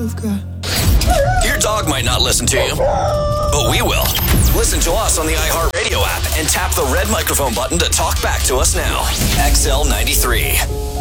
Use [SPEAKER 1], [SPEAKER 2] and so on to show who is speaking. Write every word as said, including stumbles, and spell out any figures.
[SPEAKER 1] you've got.
[SPEAKER 2] Your dog might not listen to you, but we will. Listen to us on the iHeartRadio app and tap the red microphone button to talk back to us now. X L ninety-three.